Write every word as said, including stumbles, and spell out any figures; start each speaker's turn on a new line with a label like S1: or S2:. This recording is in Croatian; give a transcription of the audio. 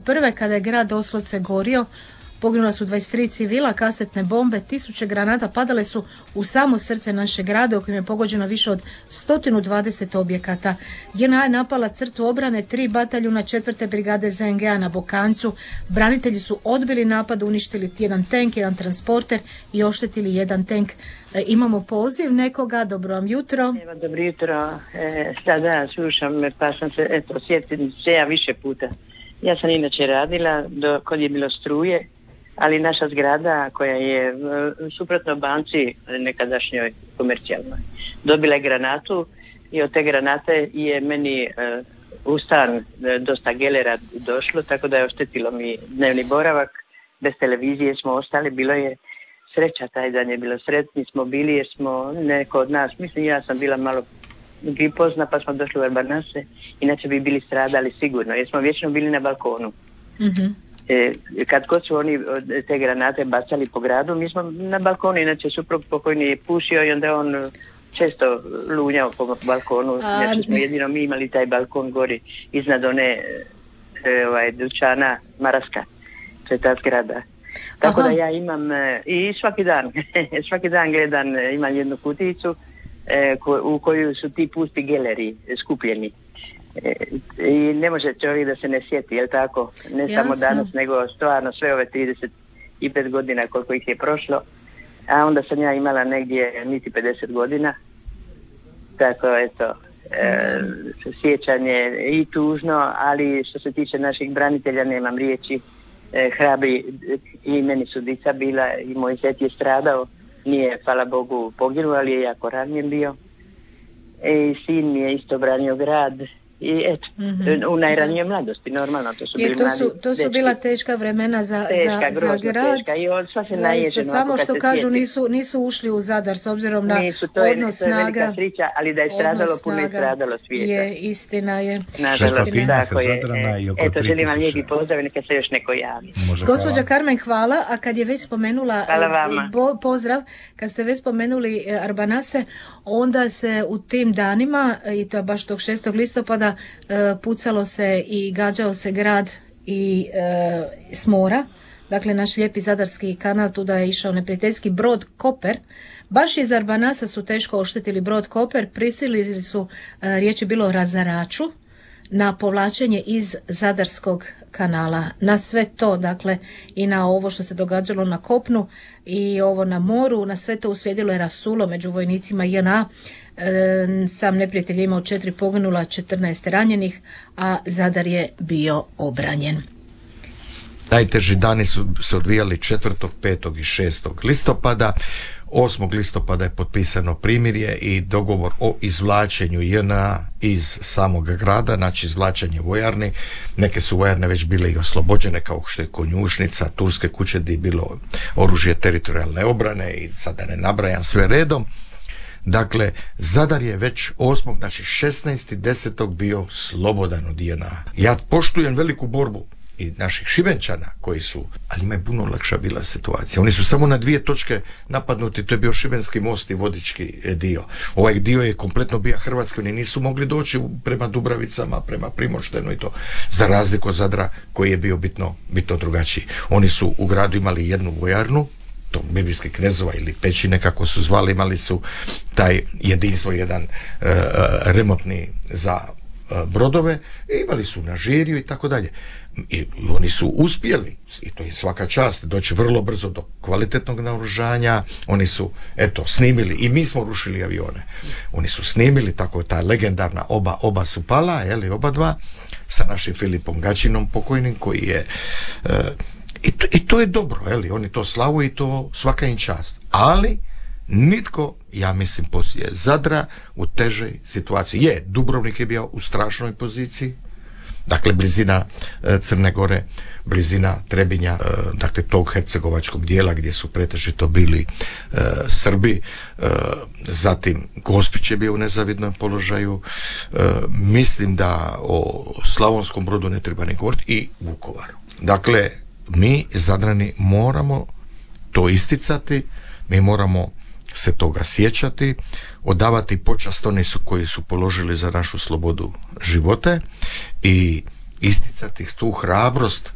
S1: prve kada je grad doslovce gorio. Poginula su dvadeset tri civila, kasetne bombe, tisuće granata padale su u samo srce naše grada u kojem je pogođeno više od sto dvadeset objekata. J N A je napala crtu obrane, tri bataljuna četvrte brigade Z N G-a na Bokancu. Branitelji su odbili napad, uništili jedan tank, jedan transporter i oštetili jedan tank. E, imamo poziv nekoga, dobro vam jutro.
S2: Evo, dobro jutro, e, sada slušam pa sam se, eto, sjetim se ja više puta. Ja sam inače radila do, kod je bilo struje, ali naša zgrada koja je suprotno banci nekadašnjoj komercijalnoj dobila je granatu i od te granate je meni uh, u stan dosta gelera došlo, tako da je oštetilo mi dnevni boravak. Bez televizije smo ostali, bilo je sreća, taj dan je bilo sretni smo bili jer smo neko od nas, mislim ja sam bila malo gripozna pa smo došli u Arbanase, inače bi bili stradali sigurno jer smo vječno bili na balkonu. Mhm. E, kad god su oni te granate bacali po gradu, mi smo na balkonu, inače suprug pokojni je pušio i onda on često lunjao po balkonu, znači smo jedino mi imali taj balkon gori iznad one e, ovaj, dućana Maraska, to je ta zgrada. Tako Aha. da ja imam e, i svaki dan, svaki dan gledam, imam jednu kuticu e, ko, u koju su ti pusti geleri skupljeni. I ne može čovjek da se ne sjeti, jel tako? Ne Jasno. Samo danas, nego stvarno sve ove trideset pet godina koliko ih je prošlo. A onda sam ja imala negdje niti pedeset godina. Tako, eto, e, sjećanje i tužno, ali što se tiče naših branitelja nemam riječi. E, hrabri i meni su dica bila i moj zet je stradao. Nije, hvala Bogu, poginuo, ali je jako ranjen bio. E, sin mi je isto branio grad. I eto, mm-hmm. u najranijoj mladosti, normalno, to su bili
S1: to
S2: mladi
S1: su, to su bila teška vremena za,
S2: teška,
S1: za,
S2: grozno,
S1: za grad.
S2: Teška. I on sva se
S1: Zaista,
S2: naježeno,
S1: samo što kažu nisu, nisu ušli u Zadar s obzirom na nisu, to je, odnos
S2: to je
S1: snaga.
S2: Velika srića, ali da je stradalo puno i stradalo svijeta.
S1: Je, istina je.
S2: Nažalost, tako je.
S3: I oko
S2: eto, želim vam lijepi pozdrav, neka se još neko javi.
S1: Gospođa Karmen, hvala. A kad je već spomenula bo, pozdrav, kad ste već spomenuli Arbanase, onda se u tim danima, i to baš tog šestog listopada, pucalo se i gađao se grad i e, s mora. Dakle, naš lijepi zadarski kanal, tuda je išao neprijateljski brod Koper. Baš iz Arbanasa su teško oštetili brod Koper, prisilili su, e, riječ je bilo o razaraču, na povlačenje iz Zadarskog kanala. Na sve to, dakle, i na ovo što se događalo na kopnu i ovo na moru, na sve to uslijedilo je rasulo među vojnicima J N A. E, sam neprijatelj je imao četiri poginula, četrnaest ranjenih, a Zadar je bio obranjen.
S3: Najteži dani su se odvijali četvrtog, petog i šestog listopada. osmog listopada je potpisano primirje i dogovor o izvlačenju J N A iz samog grada, znači izvlačenje vojarni. Neke su vojarne već bile i oslobođene, kao što je Konjušnica, Turske kuće gdje je bilo oružje teritorijalne obrane i sada ne nabrajam sve redom. Dakle, Zadar je već osmog, znači šesnaestog desetog bio slobodan od J N A. Ja poštujem veliku borbu i naših Šibenčana koji su, ali ima je puno lakša bila situacija. Oni su samo na dvije točke napadnuti, to je bio Šibenski most i Vodički dio. Ovaj dio je kompletno bio hrvatski, oni nisu mogli doći prema Dubravicama, prema Primoštenu i to, za razliku od Zadra koji je bio bitno, bitno drugačiji. Oni su u gradu imali jednu vojarnu, to Birbijskih knezova ili Pećine kako su zvali, imali su taj jedinstvo, jedan uh, remontni za uh, brodove, i imali su na Žirju i tako dalje. I oni su uspjeli, i to je svaka čast, doći vrlo brzo do kvalitetnog naoružanja. Oni su, eto, snimili, i mi smo rušili avione. Oni su snimili, tako ta legendarna oba, oba su pala, jeli, oba dva, sa našim Filipom Gaćinom pokojnim, koji je uh, I to, I to je dobro, eli, oni to slavu i to svaka im čast. Ali nitko, ja mislim, poslije Zadra u težoj situaciji. Je, Dubrovnik je bio u strašnoj poziciji, dakle blizina e, Crne Gore, blizina Trebinja, e, dakle tog hercegovačkog dijela gdje su pretežito bili e, Srbi, e, zatim Gospić je bio u nezavidnom položaju, e, mislim da o Slavonskom Brodu ne treba ni govoriti, i Vukovaru. Dakle, mi Zadrani moramo to isticati, mi moramo se toga sjećati, odavati počast oni su koji su položili za našu slobodu živote i isticati tu hrabrost